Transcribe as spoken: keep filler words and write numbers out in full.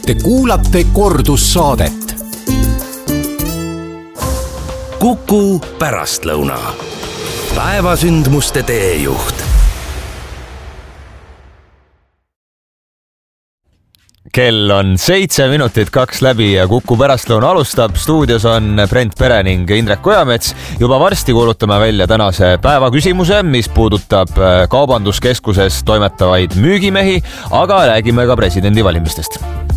Te kuulate kordussaadet. Kuku pärastlõuna. Päevasündmuste teejuht. Kell on seitse minutit kaks läbi ja Kuku pärastlõuna alustab. Stuudios on Brent Pere ning Indrek Ojamets. Juba varsti kuulutame välja tänase päeva küsimuse, mis puudutab kaubanduskeskuses toimetavaid müügimehi, aga räägime ka presidendi valimistest.